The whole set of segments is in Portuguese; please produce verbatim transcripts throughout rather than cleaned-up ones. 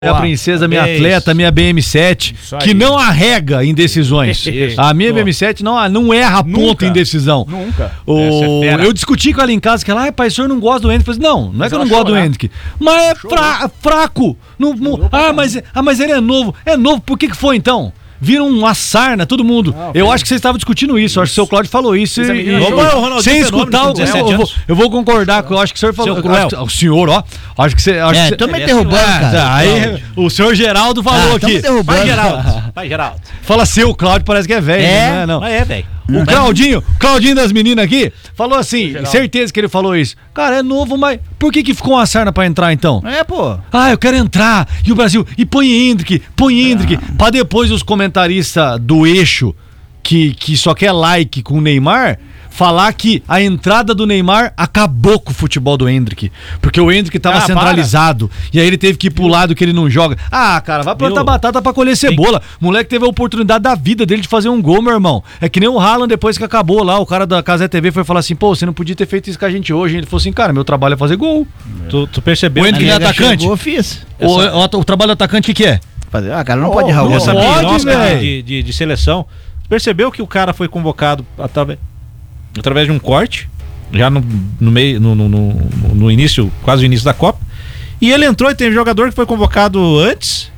Minha princesa, minha é atleta, minha B M sete, que não arrega em decisões. A minha B M sete não, não erra ponto em decisão. Nunca. O... É eu discuti com ela em casa, que ela, ah, pai, o senhor não gosta do Hendrick. Eu falei, não, não mas é que eu não gosto do Hendrick. Mas é fra... fraco. Não, não... Ah, mas, ah, mas ele é novo. É novo, por que que foi então? Viram uma sarna, todo mundo. Ah, okay. Eu acho que vocês estavam discutindo isso. Eu acho que o seu Cláudio falou isso. E, e, e, sem escutar, o, eu, eu, vou, eu vou concordar com eu acho que o senhor falou. O senhor, ó. Acho que você. Acho é, que tô me derrubando, é, cara. Aí o senhor Geraldo falou ah, aqui. Vai, Geraldo. Vai, Geraldo. Fala seu, Cláudio parece que é velho. É, né? Não. Mas é, velho. O Claudinho, Claudinho das meninas aqui, falou assim, certeza que ele falou isso. Cara, é novo, mas por que que ficou uma sarna pra entrar então? É, pô. Ah, eu quero entrar, e o Brasil, e põe Hendrick, põe Hendrick, ah. pra depois os comentaristas do eixo, que, que só quer like com o Neymar, falar que a entrada do Neymar acabou com o futebol do Hendrick. Porque o Hendrick tava ah, centralizado. Para. E aí ele teve que ir pro lado que ele não joga. Ah, cara, vai plantar Viu? batata pra colher cebola. O moleque teve a oportunidade da vida dele de fazer um gol, meu irmão. É que nem o Haaland depois que acabou lá. O cara da Casé T V foi falar assim, pô, você não podia ter feito isso com a gente hoje. Ele falou assim, cara, meu trabalho é fazer gol. É. Tu, tu percebeu? O Hendrick é atacante? Eu fiz. O, o, o, o trabalho do atacante, o que que é? Fazer. Ah, cara, não oh, pode errar. Essa pode, de, de, de seleção. Percebeu que o cara foi convocado através... através de um corte, já no, no meio, no, no, no, no início, quase o início da Copa. E ele entrou e teve jogador que foi convocado antes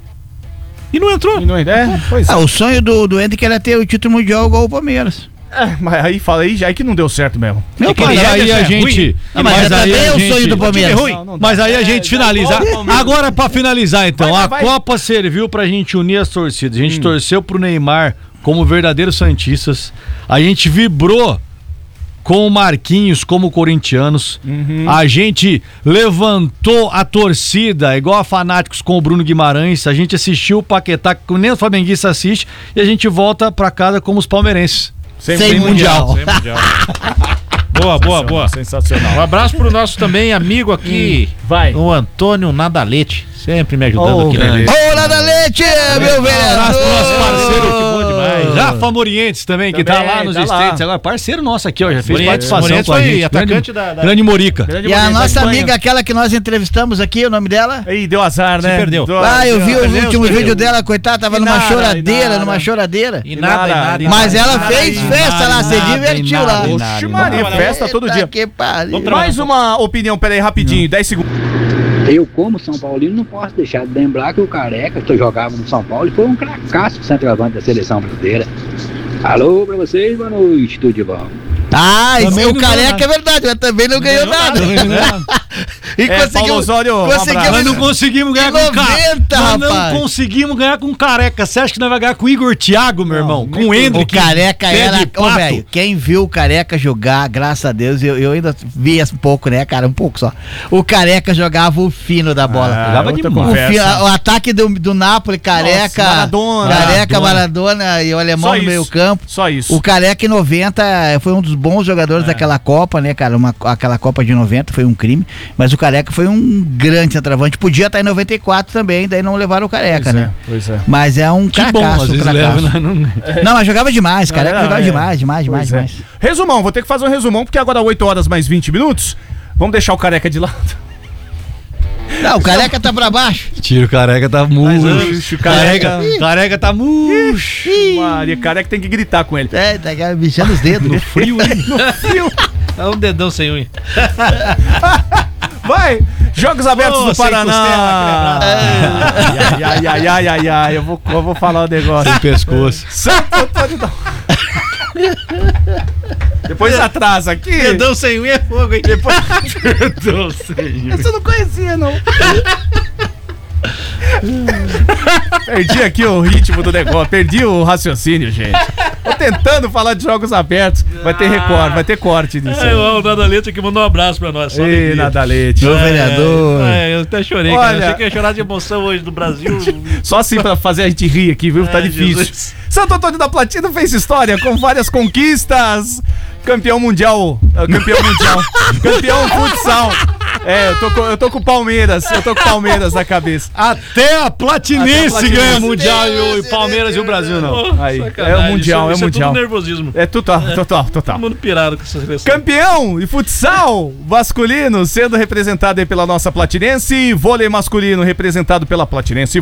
e não entrou. E não, é, pois é. Ah, o sonho do, do Hendrick era ter o título mundial igual o Palmeiras. É, mas aí fala aí, já é que não deu certo mesmo. Não, é mas aí a gente. Não, mas, mas aí é o gente, sonho do Palmeiras. Ruim, não, não mas aí a gente é, finalizar. Agora pra finalizar então, vai, vai, a vai. Copa serviu pra gente unir as torcidas. A gente hum. torceu pro Neymar como verdadeiros santistas. A gente vibrou com o Marquinhos como corintianos, uhum. A gente levantou a torcida igual a Fanáticos com o Bruno Guimarães, a gente assistiu o Paquetá que nem o flamenguista assiste e a gente volta pra casa como os palmeirenses. Sem, sem mundial. mundial. Sem mundial. Boa, boa, boa. Sensacional. Um abraço pro nosso também amigo aqui, hum, vai. O Antônio Nadalete, sempre me ajudando oh, aqui. Ô, oh, Nadalete, meu velho. Nosso parceiro, que bom demais. Rafa Morientes também, também, que tá lá nos tá States lá. Agora, parceiro nosso aqui, ó, já fez Morientes, participação Morientes com a gente. Atacante da, da... Grande Morica. Grande e a nossa amiga, aquela que nós entrevistamos aqui, o nome dela? Aí, deu azar, né? Se perdeu. Ah, eu vi o último vídeo dela, coitada, tava numa choradeira, numa choradeira. E nada, mas ela fez festa lá, se divertiu lá. Oxe, Maria, festa todo dia. Mais uma opinião, peraí, rapidinho, dez segundos. Eu, como São Paulino, não posso deixar de lembrar que o Careca, que eu jogava no São Paulo, foi um cracaço centroavante da seleção brasileira. Alô pra vocês, boa noite, tudo de bom. Ah, isso é o Careca, é verdade, mas também não, não ganhou nada. nada. E é, conseguiu, Osório, conseguimos, nós não conseguimos ganhar noventa, com Careca. Nós rapaz. não conseguimos ganhar com Careca. Você acha que nós vamos ganhar com o Igor Thiago, meu irmão? Com o Hendrick. O Careca era... Ô, velho, quem viu o Careca jogar, graças a Deus, eu, eu ainda vi um pouco, né, cara? Um pouco só. O Careca jogava o fino da bola. Ah, jogava demais. O, fino, o ataque do, do Napoli, Careca... Nossa, Maradona. Careca, Maradona. Maradona e o alemão só no meio campo. Só isso. O Careca em noventa foi um dos bons jogadores é. daquela Copa, né, cara? Uma, aquela Copa de noventa foi um crime, mas o Careca foi um grande centroavante. Podia estar em noventa e quatro também, daí não levaram o Careca, pois né? É, pois é. Mas é um que bom, às vezes leva, não, não... não, mas jogava demais, Careca é, jogava é. demais, demais, demais, é. demais. Resumão, vou ter que fazer um resumão, porque agora oito horas mais vinte minutos. Vamos deixar o Careca de lado. Não, o Careca tá pra baixo. Tira o Careca, tá murcho. Careca, careca tá murcho. Maria, Careca tem que gritar com ele. É, tá bichando os dedos. No frio, hein? No frio. É um dedão sem unha. Vai! Jogos Abertos oh, do Paraná. Ai, ai, ai, ai, ai, ai. Eu vou, eu vou falar o um negócio. Sem pescoço. Santo Antônio da... Depois atrasa aqui. Dedão sem unha é fogo, hein? Depois... Dedão sem unha. Essa eu não conhecia, não. Perdi aqui o ritmo do negócio, perdi o raciocínio, gente. Tô tentando falar de jogos abertos. Vai ter recorte, vai ter corte disso. É, o Nadalete aqui mandou um abraço pra nós. Ei, Nadalete. Meu vereador. É, eu até chorei, Olha, cara. Eu achei que ia chorar de emoção hoje do Brasil. Só assim pra fazer a gente rir aqui, viu? Tá é, difícil. Jesus. Santo Antônio da Platina fez história com várias conquistas. Campeão mundial. Campeão mundial. Campeão futsal. É, eu tô com, eu tô com o Palmeiras, eu tô com o Palmeiras na cabeça. Até a Platinense, Até a Platinense. ganha Mundial e o e Palmeiras e o Brasil não. Aí, Sacanagem, é o Mundial, isso, é o isso Mundial. É tudo nervosismo. É total, total, total. Todo mundo pirado com essa seleção. Campeão e futsal masculino sendo representado aí pela nossa Platinense, vôlei masculino representado pela Platinense